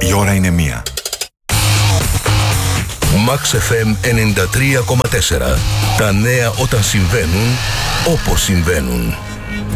Η ώρα είναι 1. Max FM 93,4. Τα νέα όταν συμβαίνουν, όπως συμβαίνουν.